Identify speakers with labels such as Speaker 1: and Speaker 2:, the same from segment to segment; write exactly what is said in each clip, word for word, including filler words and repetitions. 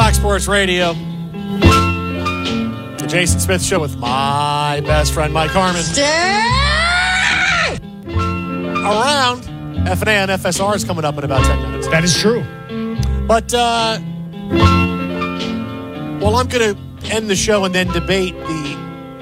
Speaker 1: Fox Sports Radio. The Jason Smith Show with my best friend, Mike Harmon. Stay around. F N A on F S R is coming up in about ten minutes.
Speaker 2: That is true.
Speaker 1: But, uh, well, I'm going to end the show and then debate the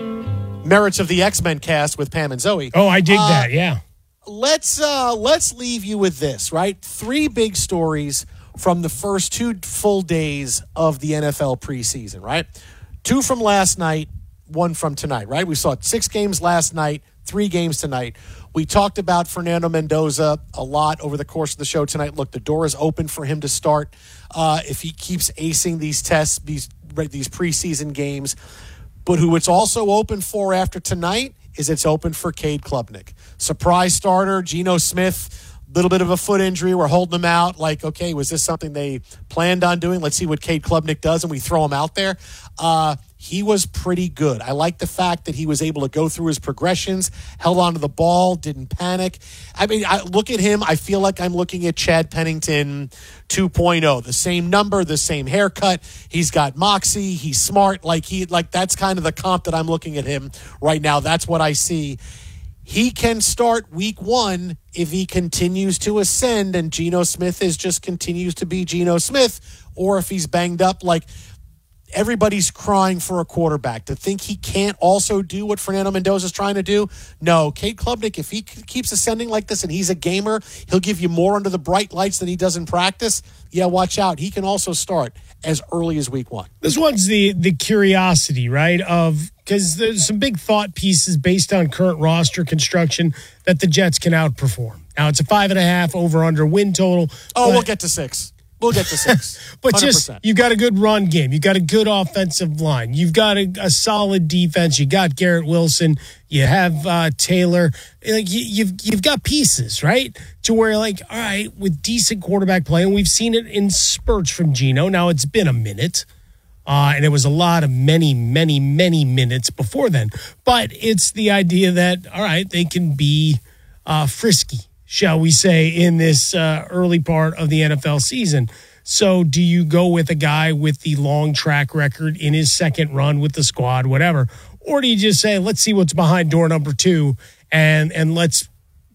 Speaker 1: merits of the X-Men cast with Pam and Zoe.
Speaker 2: Oh, I dig
Speaker 1: uh,
Speaker 2: that, yeah.
Speaker 1: Let's uh, let's leave you with this, right? Three big stories from the first two full days of the N F L preseason, right? Two from last night, one from tonight, right? We saw six games last night, three games tonight. We talked about Fernando Mendoza a lot over the course of the show tonight. Look, the door is open for him to start uh, if he keeps acing these tests, these these preseason games. But who it's also open for after tonight is it's open for Cade Klubnik. Surprise starter, Geno Smith, little bit of a foot injury. We're holding him out. Like, okay, was this something they planned on doing? Let's see what Cade Klubnik does, and we throw him out there. Uh, he was pretty good. I like the fact that he was able to go through his progressions, held onto the ball, didn't panic. I mean, I look at him, I feel like I'm looking at Chad Pennington two point oh. The same number, the same haircut. He's got moxie. He's smart. Like he, like that's kind of the comp that I'm looking at him right now. That's what I see. He can start week one if he continues to ascend and Geno Smith is just continues to be Geno Smith, or if he's banged up. Like, everybody's crying for a quarterback. To think he can't also do what Fernando Mendoza is trying to do? No. Cade Klubnik, if he keeps ascending like this and he's a gamer, he'll give you more under the bright lights than he does in practice. Yeah, watch out. He can also start as early as week one.
Speaker 2: This one's the the curiosity, right, of because there's some big thought pieces based on current roster construction that the Jets can outperform. Now, it's a five and a half over-under win total.
Speaker 1: Oh, we'll get to six. We'll get to six.
Speaker 2: But
Speaker 1: one hundred percent.
Speaker 2: Just, you got a good run game. You got a good offensive line. You've got a, a solid defense. You got Garrett Wilson. You have uh, Taylor. Like you, you've you've got pieces, right? To where, like, all right, with decent quarterback play, and we've seen it in spurts from Geno. Now, it's been a minute. Uh, and it was a lot of many, many, many minutes before then. But it's the idea that, all right, they can be uh, frisky, shall we say, in this uh, early part of the N F L season. So do you go with a guy with the long track record in his second run with the squad, whatever? Or do you just say, let's see what's behind door number two and, and let's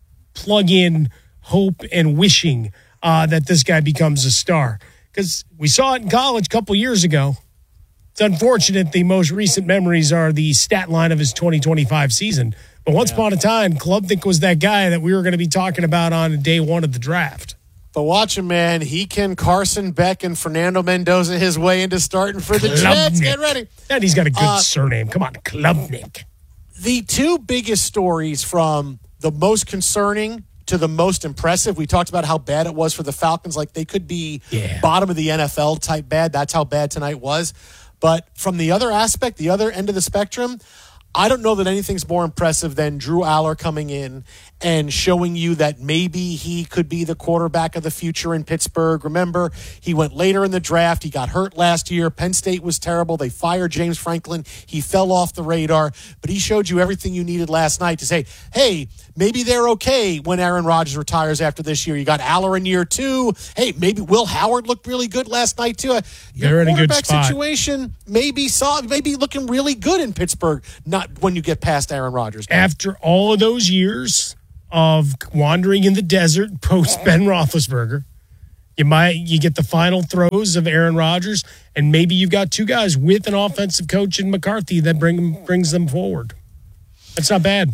Speaker 2: plug in hope and wishing uh, that this guy becomes a star? Because we saw it in college a couple years ago. It's unfortunate the most recent memories are the stat line of his twenty twenty-five season. But once yeah. upon a time, Klubnik was that guy that we were going to be talking about on day one of the draft.
Speaker 1: But watch him, man. He can Carson Beck and Fernando Mendoza his way into starting for the
Speaker 2: Klubnik.
Speaker 1: Jets. Get ready.
Speaker 2: And he's got a good
Speaker 1: uh,
Speaker 2: surname. Come on, Klubnik.
Speaker 1: The two biggest stories from the most concerning to the most impressive, we talked about how bad it was for the Falcons. Like, they could be
Speaker 2: yeah.
Speaker 1: bottom of the N F L type bad. That's how bad tonight was. But from the other aspect, the other end of the spectrum, I don't know that anything's more impressive than Drew Aller coming in and showing you that maybe he could be the quarterback of the future in Pittsburgh. Remember, he went later in the draft. He got hurt last year. Penn State was terrible. They fired James Franklin. He fell off the radar. But he showed you everything you needed last night to say, hey, maybe they're okay when Aaron Rodgers retires after this year. You got Aller in year two. Hey, maybe Will Howard looked really good last night too. Your
Speaker 2: they're in a good spot.
Speaker 1: Situation maybe saw maybe looking really good in Pittsburgh. Not when you get past Aaron Rodgers.
Speaker 2: After all of those years of wandering in the desert post Ben Roethlisberger, you might you get the final throws of Aaron Rodgers, and maybe you've got two guys with an offensive coach in McCarthy that bring brings them forward. That's not bad.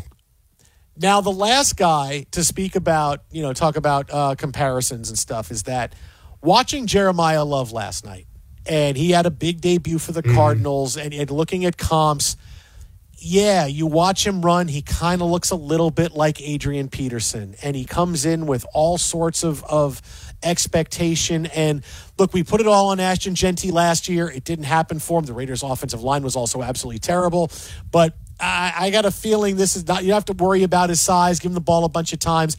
Speaker 1: Now, the last guy to speak about, you know, talk about uh, comparisons and stuff is that watching Jeremiah Love last night, and he had a big debut for the mm-hmm. Cardinals, and, and looking at comps, yeah, you watch him run, he kind of looks a little bit like Adrian Peterson, and he comes in with all sorts of, of expectation. And look, we put it all on Ashton Genty last year. It didn't happen for him. The Raiders' offensive line was also absolutely terrible, but I, I got a feeling this is not, you have to worry about his size, give him the ball a bunch of times.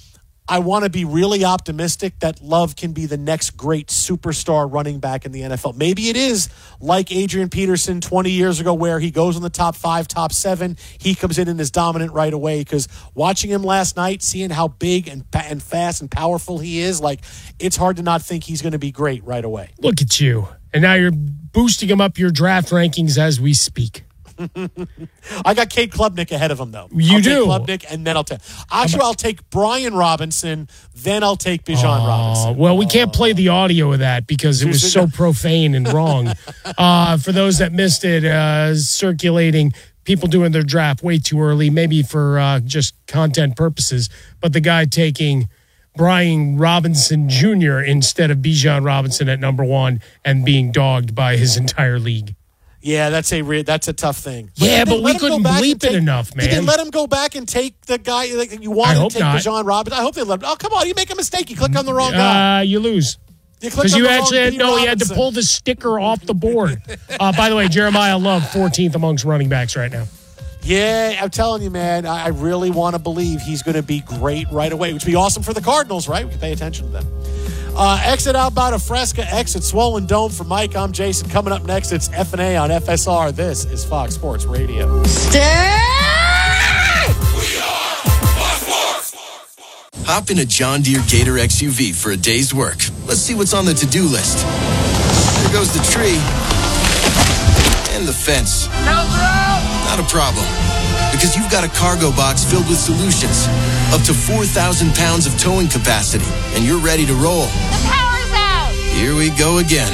Speaker 1: I want to be really optimistic that Love can be the next great superstar running back in the N F L. Maybe it is like Adrian Peterson twenty years ago where he goes in the top five, top seven. He comes in and is dominant right away, because watching him last night, seeing how big and and fast and powerful he is, like, it's hard to not think he's going to be great right away.
Speaker 2: Look at you. And now you're boosting him up your draft rankings as we speak.
Speaker 1: I got Cade Klubnik ahead of him, though.
Speaker 2: You
Speaker 1: I'll
Speaker 2: do?
Speaker 1: Take Klubnik, and then I'll take. Actually, I'll take Brian Robinson, then I'll take Bijan
Speaker 2: Oh,
Speaker 1: Robinson.
Speaker 2: well, we can't play the audio of that because it was so profane and wrong. Uh, for those that missed it, uh, circulating, people doing their draft way too early, maybe for uh, just content purposes, but the guy taking Brian Robinson Junior instead of Bijan Robinson at number one and being dogged by his entire league.
Speaker 1: Yeah, that's a re- that's a tough thing. But
Speaker 2: yeah,
Speaker 1: did they
Speaker 2: but
Speaker 1: let
Speaker 2: we
Speaker 1: him go
Speaker 2: couldn't
Speaker 1: back and
Speaker 2: bleep
Speaker 1: take-
Speaker 2: it enough, man.
Speaker 1: Did they let him go back and take the guy like, you wanted
Speaker 2: I
Speaker 1: to
Speaker 2: hope
Speaker 1: take
Speaker 2: not.
Speaker 1: Bijan Robinson? I hope they let him. Oh, come on. You make a mistake. You click on the wrong guy.
Speaker 2: Uh, you lose.
Speaker 1: You click
Speaker 2: Because
Speaker 1: on
Speaker 2: you
Speaker 1: the wrong
Speaker 2: actually had,
Speaker 1: B.
Speaker 2: no, he had to
Speaker 1: Robinson.
Speaker 2: pull the sticker off the board. Uh, by the way, Jeremiah Love, fourteenth amongst running backs right now.
Speaker 1: Yeah, I'm telling you, man, I I really want to believe he's going to be great right away, which would be awesome for the Cardinals, right? We can pay attention to them. Uh, exit outbound of Fresca, exit Swollen Dome. For Mike, I'm Jason. Coming up next, it's F and A on F S R. This is Fox Sports Radio.
Speaker 3: Stay!
Speaker 4: We are Fox Sports. Hop in a John Deere Gator X U V for a day's work. Let's see what's on the to-do list. There goes the tree. And the fence. Not a problem. Because you've got a cargo box filled with solutions. Up to four thousand pounds of towing capacity. And you're ready to roll.
Speaker 3: The power's out!
Speaker 4: Here we go again.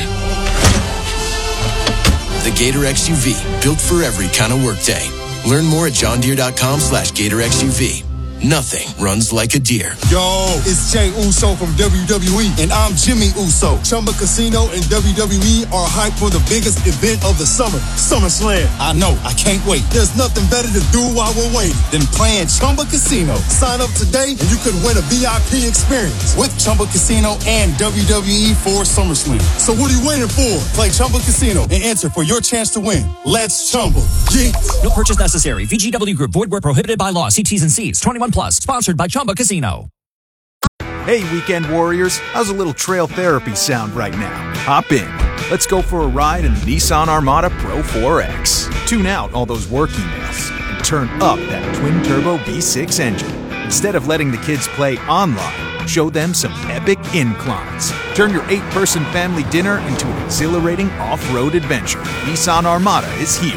Speaker 4: The Gator X U V. Built for every kind of workday. Learn more at johndeere.com slash Gator X U V. Nothing runs like a deer.
Speaker 5: Yo, it's Jay Uso from W W E, and I'm Jimmy Uso. Chumba Casino and W W E are hyped for the biggest event of the summer, SummerSlam. I know, I can't wait. There's nothing better to do while we're waiting than playing Chumba Casino. Sign up today and you could win a V I P experience with Chumba Casino and W W E for SummerSlam. So what are you waiting for? Play Chumba Casino and enter for your chance to win. Let's Chumba. Yeah.
Speaker 6: No purchase necessary. V G W Group. Void where prohibited by law. See T's and C's. twenty-one plus. Sponsored by Chumba Casino.
Speaker 7: Hey, weekend warriors. How's a little trail therapy sound right now? Hop in. Let's go for a ride in the Nissan Armada Pro four X. Tune out all those work emails and turn up that twin-turbo V six engine. Instead of letting the kids play online, show them some epic inclines. Turn your eight-person family dinner into an exhilarating off-road adventure. Nissan Armada is here.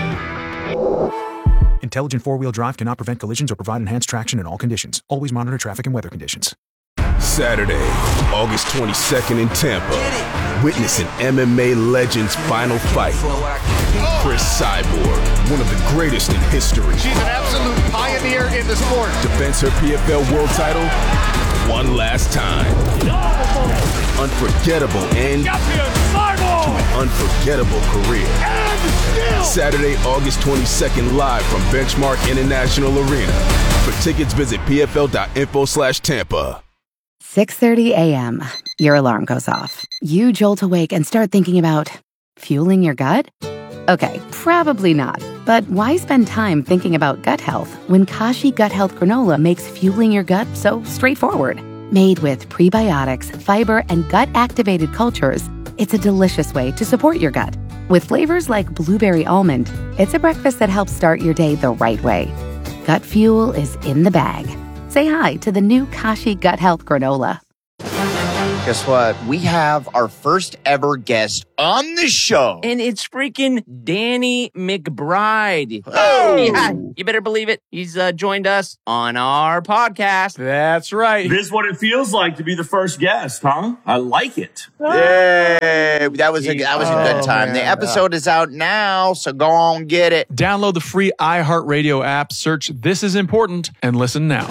Speaker 7: Intelligent four-wheel drive cannot prevent collisions or provide enhanced traction in all conditions. Always monitor traffic and weather conditions.
Speaker 8: Saturday, August twenty-second in Tampa. Witness an M M A legend's final fight. Chris Cyborg, one of the greatest in history.
Speaker 9: She's an absolute pioneer in the sport.
Speaker 8: Defends her P F L world title one last time. Unforgettable end to an unforgettable career. Saturday, August twenty-second, live from Benchmark International Arena. For tickets, visit pfl.info slash Tampa.
Speaker 10: six thirty a.m. Your alarm goes off. You jolt awake and start thinking about fueling your gut? Okay, probably not. But why spend time thinking about gut health when Kashi Gut Health Granola makes fueling your gut so straightforward? Made with prebiotics, fiber, and gut-activated cultures, it's a delicious way to support your gut. With flavors like blueberry almond, it's a breakfast that helps start your day the right way. Gut fuel is in the bag. Say hi to the new Kashi Gut Health Granola.
Speaker 11: Guess what? We have our first ever guest on the show.
Speaker 12: And it's freaking Danny McBride.
Speaker 11: Oh!
Speaker 12: Yeah, you better believe it. He's uh, joined us on our podcast.
Speaker 13: That's right.
Speaker 14: This is what it feels like to be the first guest, huh? I like it.
Speaker 11: Yay! That was a, that was a good
Speaker 13: Oh,
Speaker 11: time.
Speaker 13: man.
Speaker 11: The episode is out now, so go on get it.
Speaker 13: Download the free iHeartRadio app, search This Is Important, and listen now.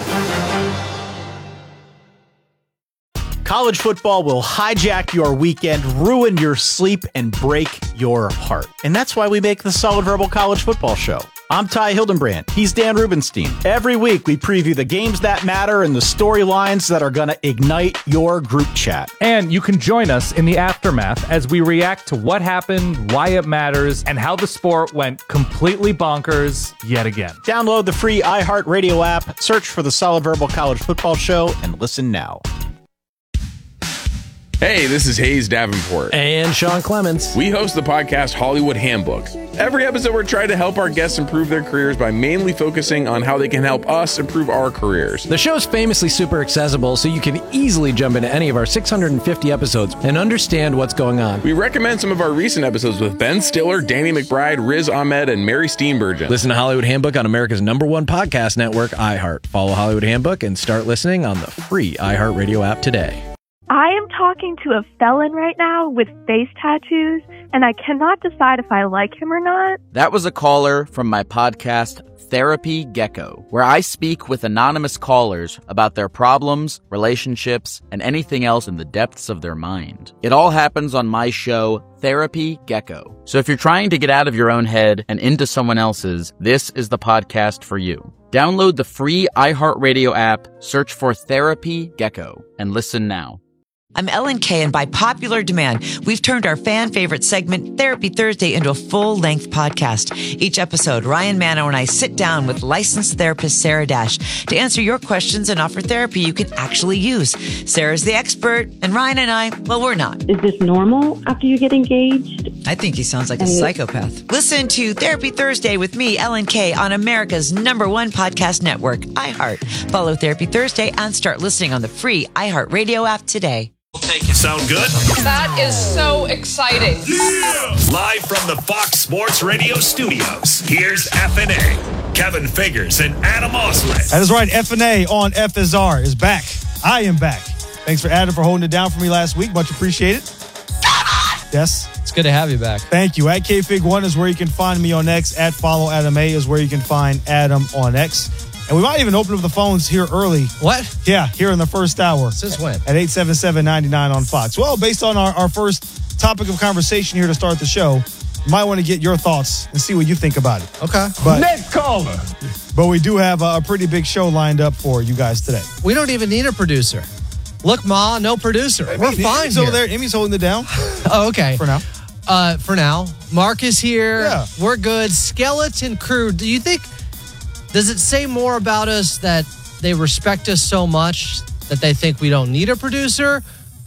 Speaker 15: College football will hijack your weekend, ruin your sleep, and break your heart. And that's why we make the Solid Verbal College Football Show. I'm Ty Hildenbrand. He's Dan Rubenstein. Every week, we preview the games that matter and the storylines that are going to ignite your group chat.
Speaker 16: And you can join us in the aftermath as we react to what happened, why it matters, and how the sport went completely bonkers yet again.
Speaker 15: Download the free iHeartRadio app, search for the Solid Verbal College Football Show, and listen now.
Speaker 17: Hey, this is Hayes Davenport.
Speaker 15: And Sean Clements.
Speaker 17: We host the podcast Hollywood Handbook. Every episode, we're trying to help our guests improve their careers by mainly focusing on how they can help us improve our careers.
Speaker 15: The show's famously super accessible, so you can easily jump into any of our six hundred fifty episodes and understand what's going on.
Speaker 17: We recommend some of our recent episodes with Ben Stiller, Danny McBride, Riz Ahmed, and Mary Steenburgen.
Speaker 15: Listen to Hollywood Handbook on America's number one podcast network, iHeart. Follow Hollywood Handbook and start listening on the free iHeartRadio app today.
Speaker 18: I am talking to a felon right now with face tattoos, and I cannot decide if I like him or not.
Speaker 12: That was a caller from my podcast, Therapy Gecko, where I speak with anonymous callers about their problems, relationships, and anything else in the depths of their mind. It all happens on my show, Therapy Gecko. So if you're trying to get out of your own head and into someone else's, this is the podcast for you. Download the free iHeartRadio app, search for Therapy Gecko, and listen now.
Speaker 19: I'm Ellen Kay, and by popular demand, we've turned our fan favorite segment, Therapy Thursday, into a full-length podcast. Each episode, Ryan Mano and I sit down with licensed therapist Sarah Dash to answer your questions and offer therapy you can actually use. Sarah's the expert, and Ryan and I, well, we're not.
Speaker 20: Is this normal after you get engaged?
Speaker 19: I think he sounds like a psychopath. Listen to Therapy Thursday with me, Ellen Kay, on America's number one podcast network, iHeart. Follow Therapy Thursday and start listening on the free iHeartRadio app today.
Speaker 21: Sound good?
Speaker 3: That is so exciting.
Speaker 21: Yeah! Live from the Fox Sports Radio studios, here's F and A. Kevin Figures and Adam Oslet.
Speaker 22: That is right. F and A on F S R is back. I am back. Thanks for Adam for holding it down for me last week. Much appreciated. Yes.
Speaker 23: It's good to have you back.
Speaker 22: Thank you. At K Fig one is where you can find me on X. At Follow Adam A is where you can find Adam on X. And we might even open up the phones here early.
Speaker 23: What?
Speaker 22: Yeah, here in the first hour.
Speaker 23: Since when?
Speaker 22: At eight seven seven, nine nine on Fox. Well, based on our, our first topic of conversation here to start the show, you might want to get your thoughts and see what you think about it.
Speaker 23: Okay.
Speaker 22: But,
Speaker 23: Next caller.
Speaker 22: But we do have a, a pretty big show lined up for you guys today.
Speaker 23: We don't even need a producer. Look, Ma, no producer. We're
Speaker 22: Amy,
Speaker 23: fine
Speaker 22: Amy's
Speaker 23: here.
Speaker 22: over there. Amy's holding it down.
Speaker 23: Oh, okay.
Speaker 22: For now.
Speaker 23: Uh, for now. Mark is here.
Speaker 22: Yeah.
Speaker 23: We're good. Skeleton Crew. Do you think... Does it say more about us that they respect us so much that they think we don't need a producer,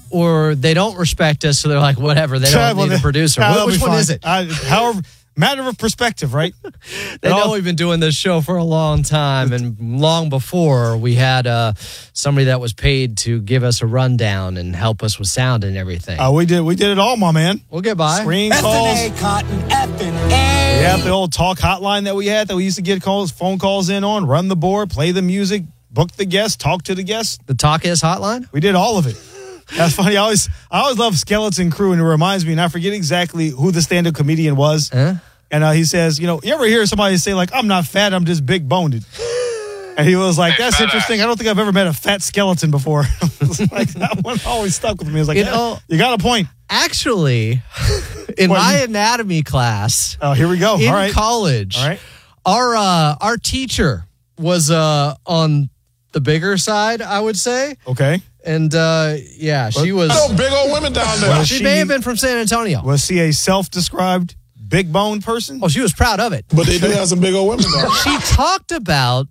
Speaker 23: or they don't respect us, so they're like, whatever, they don't
Speaker 22: well,
Speaker 23: need a producer?
Speaker 22: Nah,
Speaker 23: Which
Speaker 22: be
Speaker 23: one
Speaker 22: fine.
Speaker 23: is it?
Speaker 22: I, however, matter of perspective, right?
Speaker 23: They know we've been doing this show for a long time, and long before we had uh, somebody that was paid to give us a rundown and help us with sound and everything.
Speaker 22: Uh, we did we did it all, my man.
Speaker 23: We'll get by.
Speaker 22: Screen
Speaker 23: F and
Speaker 22: calls.
Speaker 23: A,
Speaker 22: Cotton, F and A. We have the old talk hotline that we had that we used to get calls, phone calls in on, run the board, play the music, book the guest, talk to the guest.
Speaker 23: The Talk Is hotline?
Speaker 22: We did all of it. That's funny. I always I always love Skeleton Crew, and it reminds me, and I forget exactly who the stand-up comedian was.
Speaker 23: Huh?
Speaker 22: And uh, he says, you know, you ever hear somebody say, like, I'm not fat, I'm just big-boned. And he was like, that's interesting. I don't think I've ever met a fat skeleton before. Like, that one always stuck with me. It was like,
Speaker 23: You
Speaker 22: yeah,
Speaker 23: know-
Speaker 22: you got a point.
Speaker 23: Actually, in
Speaker 22: What,
Speaker 23: my
Speaker 22: you-
Speaker 23: anatomy class,
Speaker 22: Oh, here we go.
Speaker 23: in
Speaker 22: All right.
Speaker 23: college,
Speaker 22: All right.
Speaker 23: our uh, our teacher was uh, on the bigger side, I would say.
Speaker 22: Okay.
Speaker 23: And uh, yeah, she was.
Speaker 5: big old women down there.
Speaker 22: Was
Speaker 23: She,
Speaker 22: she-
Speaker 23: may have been from San Antonio.
Speaker 22: Was he a self-described big-boned person?
Speaker 23: Oh, she was proud of it.
Speaker 5: But they do have some big old women down there.
Speaker 23: She talked about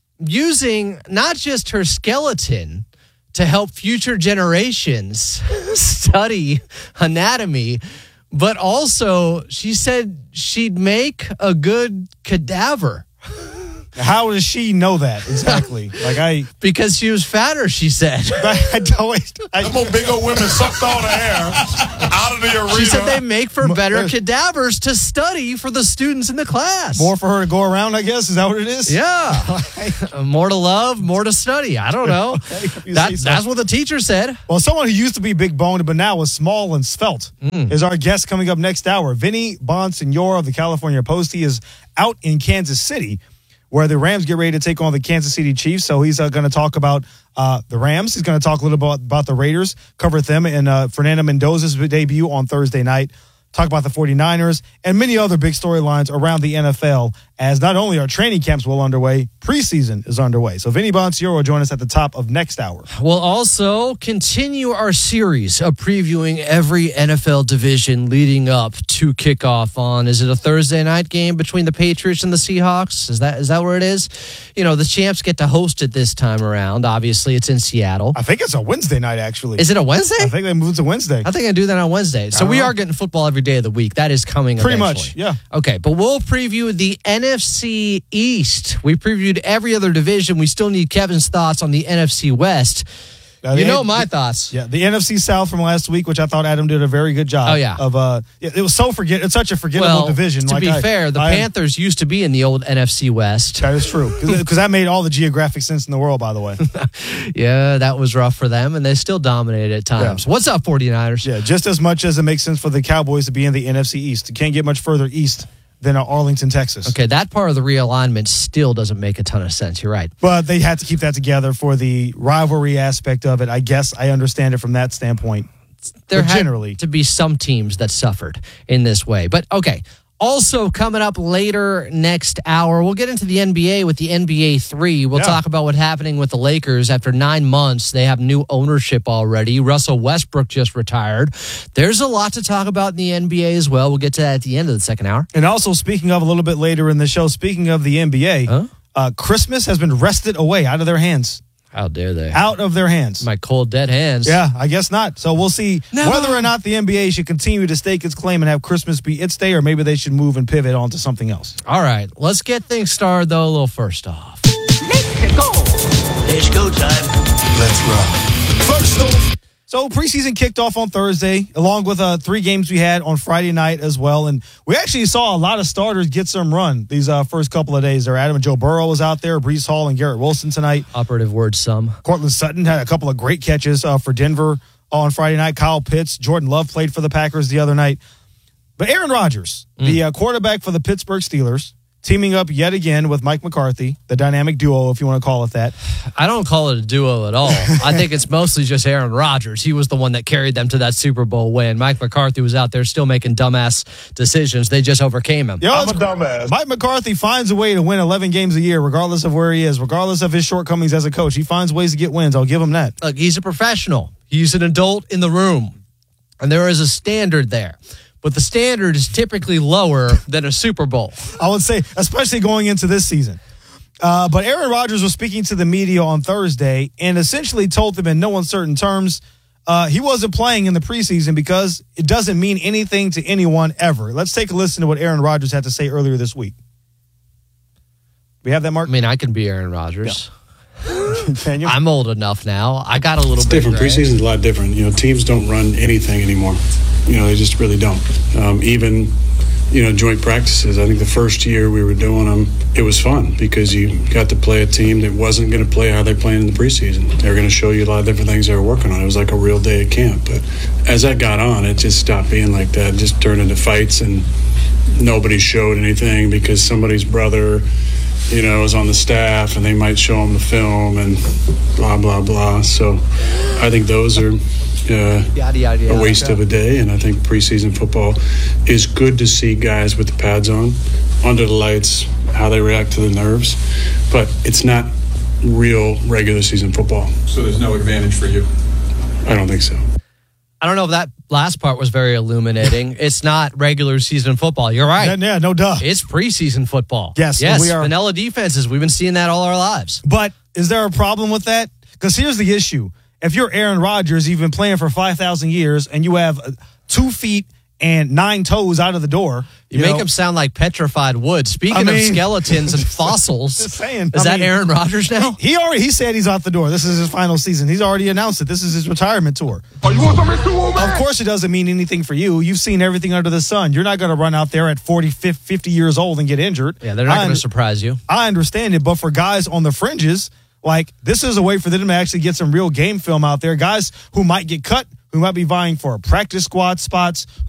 Speaker 23: using not just her skeleton to help future generations study anatomy, but also she said she'd make a good cadaver.
Speaker 22: How does she know that exactly? Like I,
Speaker 23: Because she was fatter, she said.
Speaker 22: I don't. I,
Speaker 5: Them old big old women sucked all the air out of the arena.
Speaker 23: She said they make for better
Speaker 22: there's-
Speaker 23: cadavers to study for the students in the class.
Speaker 22: more for her to go around, I guess. Is that what it is?
Speaker 23: Yeah. More to love, more to study. I don't know.
Speaker 22: You
Speaker 23: That,
Speaker 22: see some-
Speaker 23: that's what the teacher said.
Speaker 22: Well, someone who used to be big boned but now is small and svelte
Speaker 23: Mm.
Speaker 22: is our guest coming up next hour. Vinny Bonsignor of the California Post. He is out in Kansas City, where the Rams get ready to take on the Kansas City Chiefs. So he's uh, going to talk about uh, the Rams. He's going to talk a little bit about, about the Raiders, cover them and uh, Fernando Mendoza's debut on Thursday night, talk about the 49ers, and many other big storylines around the N F L as not only are training camps well underway, preseason is underway. So Vinny Bonsignore will join us at the top of next hour.
Speaker 23: We'll also continue our series of previewing every N F L division leading up to kickoff on, is it a Thursday night game between the Patriots and the Seahawks? Is that is that where it is? You know, the champs get to host it this time around. Obviously, it's in Seattle.
Speaker 22: I think it's a Wednesday night, actually.
Speaker 23: Is it a Wednesday?
Speaker 22: I think they moved to Wednesday.
Speaker 23: I think I do that on Wednesday. So we
Speaker 22: know.
Speaker 23: are getting football every day of the week. That is coming
Speaker 22: Pretty
Speaker 23: eventually.
Speaker 22: much, yeah.
Speaker 23: Okay, but we'll preview the N F C East. We previewed every other division. We still need Kevin's thoughts on the N F C West.
Speaker 22: Uh,
Speaker 23: you
Speaker 22: the,
Speaker 23: know my
Speaker 22: the,
Speaker 23: thoughts.
Speaker 22: Yeah, the N F C South from last week, which I thought Adam did a very good job.
Speaker 23: Oh, yeah.
Speaker 22: Of uh, it was so forget. It's such a forgettable
Speaker 23: Well,
Speaker 22: division.
Speaker 23: to
Speaker 22: like
Speaker 23: be
Speaker 22: I,
Speaker 23: fair, the
Speaker 22: I,
Speaker 23: Panthers used to be in the old N F C West.
Speaker 22: That is true, because that made all the geographic sense in the world. By the way,
Speaker 23: yeah, that was rough for them, and they still dominated at times.
Speaker 22: Yeah.
Speaker 23: What's up, 49ers?
Speaker 22: Yeah, just as much as it makes sense for the Cowboys to be in the N F C East. You can't get much further east than Arlington, Texas.
Speaker 23: Okay, that part of the realignment still doesn't make a ton of sense. You're right.
Speaker 22: But they had to keep that together for the rivalry aspect of it. I guess I understand it from that standpoint.
Speaker 23: There
Speaker 22: but
Speaker 23: had
Speaker 22: generally
Speaker 23: to be some teams that suffered in this way. But okay, also coming up later next hour, we'll get into the N B A with the N B A three. We'll
Speaker 22: Yeah.
Speaker 23: talk about what's happening with the Lakers after nine months. They have new ownership already. Russell Westbrook just retired. There's a lot to talk about in the N B A as well. We'll get to that at the end of the second hour.
Speaker 22: And also, speaking of a little bit later in the show, speaking of the N B A,
Speaker 23: Huh?
Speaker 22: uh, Christmas has been wrested away out of their hands.
Speaker 23: How dare they?
Speaker 22: Out of their hands.
Speaker 23: My cold, dead hands.
Speaker 22: Yeah, I guess not. So we'll see
Speaker 23: No.
Speaker 22: whether or not the N B A should continue to stake its claim and have Christmas be its day, or maybe they should move and pivot onto something else.
Speaker 23: All right, let's get things started, though, a little first off.
Speaker 1: Let's go. It's go time.
Speaker 5: Let's rock. First off,
Speaker 22: So preseason kicked off on Thursday, along with uh, three games we had on Friday night as well. And we actually saw a lot of starters get some run these uh, first couple of days there. Adam and Joe Burrow was out there, Breece Hall and Garrett Wilson tonight.
Speaker 23: Operative word some.
Speaker 22: Cortland Sutton had a couple of great catches uh, for Denver on Friday night. Kyle Pitts, Jordan Love played for the Packers the other night. But Aaron Rodgers, mm. the uh, quarterback for the Pittsburgh Steelers, teaming up yet again with Mike McCarthy, the dynamic duo, if you want to call it that.
Speaker 23: I don't call it a duo at all. I think it's mostly just Aaron Rodgers. He was the one that carried them to that Super Bowl win. Mike McCarthy was out there still making dumbass decisions. They just overcame him.
Speaker 22: Yo,
Speaker 5: I'm a dumbass.
Speaker 22: Mike McCarthy finds a way to win eleven games a year, regardless of where he is, regardless of his shortcomings as a coach. He finds ways to get wins. I'll give him that.
Speaker 23: Look, he's a professional. He's an adult in the room. And there is a standard there. But the standard is typically lower than a Super Bowl.
Speaker 22: I would say, especially going into this season. Uh, but Aaron Rodgers was speaking to the media on Thursday and essentially told them in no uncertain terms uh, he wasn't playing in the preseason because it doesn't mean anything to anyone ever. Let's take a listen to what Aaron Rodgers had to say earlier this week. We have that, Mark?
Speaker 23: I mean, I can be Aaron Rodgers.
Speaker 22: Yeah. Can you?
Speaker 23: I'm old enough now. I got a little
Speaker 2: it's
Speaker 23: bit
Speaker 2: different.
Speaker 23: gray.
Speaker 2: Preseason's a lot different. You know, teams don't run anything anymore. You know, they just really don't. Um, even, you know, joint practices. I think the first year we were doing them, it was fun because you got to play a team that wasn't going to play how they played in the preseason. They were going to show you a lot of different things they were working on. It was like a real day at camp. But as that got on, it just stopped being like that. It just turned into fights and nobody showed anything because somebody's brother, you know, was on the staff and they might show them the film and blah, blah, blah. So I think those are uh,
Speaker 23: yada, yada, yada.
Speaker 2: a waste of a day. And I think preseason football is good to see guys with the pads on, under the lights, how they react to the nerves. But it's not real regular season football.
Speaker 13: So there's no advantage for you?
Speaker 2: I don't think so.
Speaker 23: I don't know if that last part was very illuminating. It's not regular season football. You're right.
Speaker 22: Yeah, yeah, no duh.
Speaker 23: It's preseason football.
Speaker 22: Yes,
Speaker 23: yes.
Speaker 22: we are.
Speaker 23: Vanilla defenses. We've been seeing that all our lives.
Speaker 22: But is there a problem with that? Because here's the issue. If you're Aaron Rodgers, you've been playing for five thousand years, and you have two feet and nine toes out of the door.
Speaker 23: You,
Speaker 22: you
Speaker 23: make
Speaker 22: know?
Speaker 23: him sound like petrified wood. Speaking
Speaker 22: I mean,
Speaker 23: of skeletons and fossils,
Speaker 22: just saying,
Speaker 23: is
Speaker 22: I
Speaker 23: that
Speaker 22: mean,
Speaker 23: Aaron Rodgers now?
Speaker 22: He, he already he said he's out the door. This is his final season. He's already announced it. This is his retirement tour.
Speaker 5: Are you want something to do, man?
Speaker 22: Of course it doesn't mean anything for you. You've seen everything under the sun. You're not going to run out there at forty, fifty years old and get injured.
Speaker 23: Yeah, they're not going to
Speaker 22: und-
Speaker 23: surprise you.
Speaker 22: I understand it, but for guys on the fringes, like, this is a way for them to actually get some real game film out there. Guys who might get cut, who might be vying for practice squad spots,